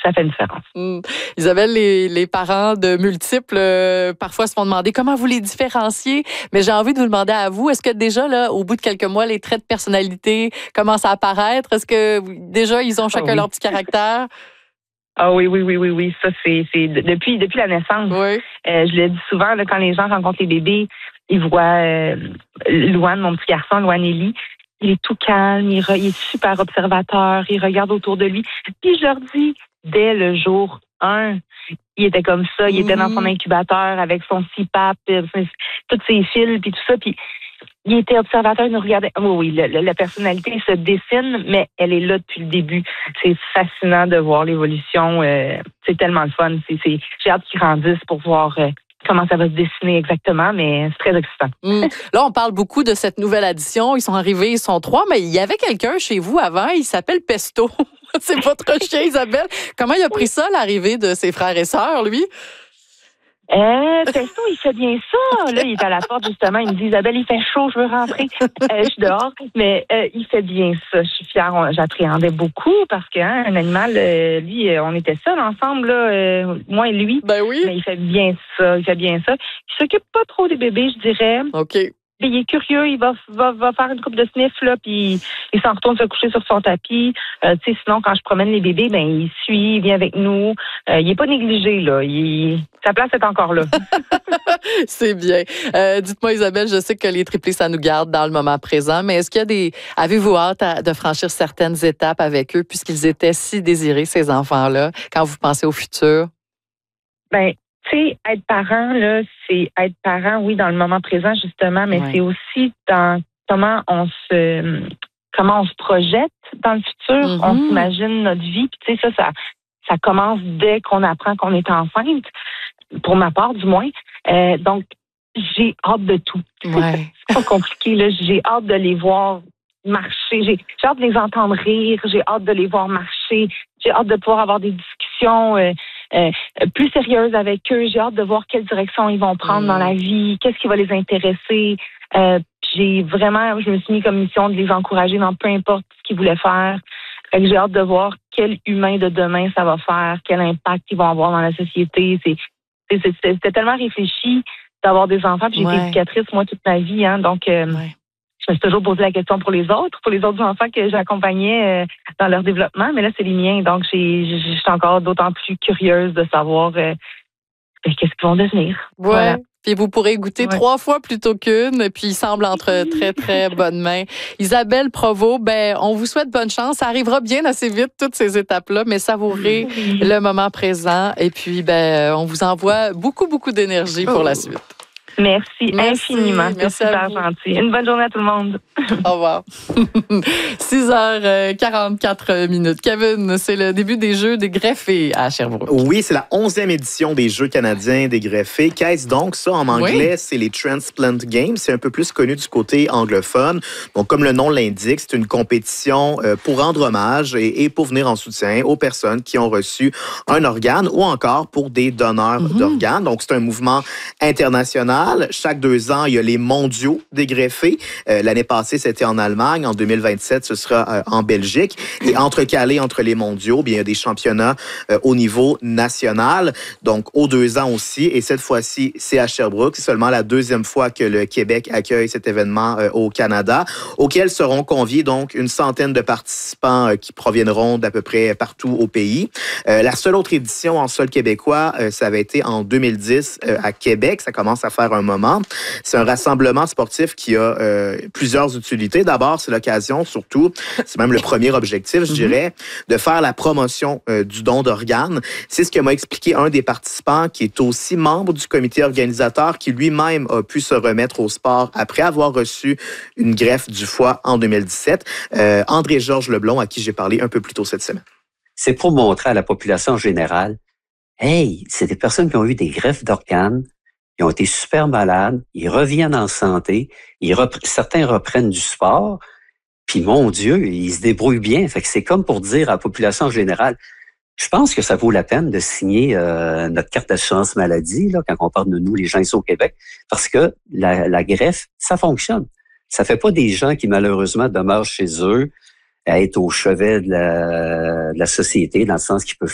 ça fait une différence. Isabelle, les parents de multiples, parfois se font demander comment vous les différenciez, mais j'ai envie de vous demander à vous, est-ce que déjà, là, au bout de quelques mois, les traits de personnalité commencent à apparaître? Est-ce que déjà, ils ont chacun leur petit caractère? Ah oui. Ça, c'est depuis la naissance. Oui. Je le dis souvent, là, quand les gens rencontrent les bébés, ils voient Louane, mon petit garçon, Louane Élie. Il est tout calme, il est super observateur, il regarde autour de lui. Puis je leur dis, dès le jour 1, il était comme ça, il était dans son incubateur avec son CPAP, toutes ses fils, puis tout ça. Puis il était observateur, il nous regardait. Oui, la personnalité se dessine, mais elle est là depuis le début. C'est fascinant de voir l'évolution. C'est tellement le fun. J'ai hâte qu'ils grandissent pour voir comment ça va se dessiner exactement, mais c'est très excitant. Là, on parle beaucoup de cette nouvelle addition. Ils sont arrivés, ils sont 3, mais il y avait quelqu'un chez vous avant, il s'appelle Pesto. C'est votre chien, Isabelle. Comment il a pris ça, l'arrivée de ses frères et sœurs, lui? Pesto, il fait bien ça. Là, il est à la porte, justement. Il me dit, Isabelle, il fait chaud, je veux rentrer. Je suis dehors. Mais il fait bien ça. Je suis fière. J'appréhendais beaucoup parce qu'un animal, lui, on était seuls ensemble, là, moi et lui. Ben oui. Mais il fait bien ça. Il s'occupe pas trop des bébés, je dirais. OK. Il est curieux, il va faire une couple de sniffs, là, puis il s'en retourne se coucher sur son tapis. Sinon, quand je promène les bébés, ben il suit, il vient avec nous. Il est pas négligé, là. Sa place est encore là. C'est bien. Dites-moi, Isabelle, je sais que les triplés, ça nous garde dans le moment présent, mais est-ce qu'il y a avez-vous hâte de franchir certaines étapes avec eux, puisqu'ils étaient si désirés, ces enfants-là, quand vous pensez au futur? Ben, tu sais, être parent, là, c'est être parent, oui, dans le moment présent, justement, mais c'est aussi dans comment on se projette dans le futur, on s'imagine notre vie. Puis, tu sais, ça commence dès qu'on apprend qu'on est enceinte, pour ma part, du moins. Donc, j'ai hâte de tout. Ouais. C'est pas compliqué, là. J'ai hâte de les voir marcher. J'ai hâte de les entendre rire. J'ai hâte de les voir marcher. J'ai hâte de pouvoir avoir des discussions plus sérieuses avec eux. J'ai hâte de voir quelle direction ils vont prendre dans la vie, qu'est-ce qui va les intéresser. Je me suis mis comme mission de les encourager dans peu importe ce qu'ils voulaient faire. J'ai hâte de voir quel humain de demain ça va faire, quel impact ils vont avoir dans la société. C'était tellement réfléchi d'avoir des enfants. Puis j'ai été éducatrice, moi, toute ma vie. Hein, donc, je me suis toujours posé la question pour les autres enfants que j'accompagnais dans leur développement. Mais là, c'est les miens. Donc, je suis encore d'autant plus curieuse de savoir qu'est-ce qu'ils vont devenir. Ouais. Voilà. Puis vous pourrez goûter 3 fois plutôt qu'une, puis il semble entre très, très bonnes mains. Isabelle Provost, on vous souhaite bonne chance. Ça arrivera bien assez vite, toutes ces étapes-là, mais savourez le moment présent. Et puis, on vous envoie beaucoup, beaucoup d'énergie pour la suite. Merci infiniment. C'est super gentil. Une bonne journée à tout le monde. Au revoir. 6h44. Kevin, c'est le début des Jeux des greffés à Sherbrooke. Oui, c'est la 11e édition des Jeux canadiens des greffés. Qu'est-ce donc ça en anglais? C'est les Transplant Games. C'est un peu plus connu du côté anglophone. Donc, comme le nom l'indique, c'est une compétition pour rendre hommage et pour venir en soutien aux personnes qui ont reçu un organe ou encore pour des donneurs d'organes. Donc, c'est un mouvement international. Chaque 2 ans, il y a les mondiaux des greffés. L'année passée, c'était en Allemagne. En 2027, ce sera en Belgique. Et entrecalé entre les mondiaux, il y a des championnats au niveau national. Donc, aux 2 ans aussi. Et cette fois-ci, c'est à Sherbrooke. C'est seulement la 2e fois que le Québec accueille cet événement au Canada, auquel seront conviés donc une centaine de participants qui proviendront d'à peu près partout au pays. La seule autre édition en sol québécois, ça avait été en 2010 à Québec. Ça commence à faire un moment. C'est un rassemblement sportif qui a plusieurs utilités. D'abord, c'est l'occasion, surtout, c'est même le premier objectif, je dirais, de faire la promotion du don d'organes. C'est ce que m'a expliqué un des participants qui est aussi membre du comité organisateur, qui lui-même a pu se remettre au sport après avoir reçu une greffe du foie en 2017. André-Georges Leblond, à qui j'ai parlé un peu plus tôt cette semaine. C'est pour montrer à la population en général, hey, c'est des personnes qui ont eu des greffes d'organes, ils ont été super malades, ils reviennent en santé, certains reprennent du sport, puis mon Dieu, ils se débrouillent bien. Fait que c'est comme pour dire à la population en général, je pense que ça vaut la peine de signer notre carte d'assurance maladie là, quand on parle de nous, les gens ici au Québec, parce que la greffe, ça fonctionne. Ça fait pas des gens qui malheureusement demeurent chez eux à être au chevet de la société, dans le sens qu'ils peuvent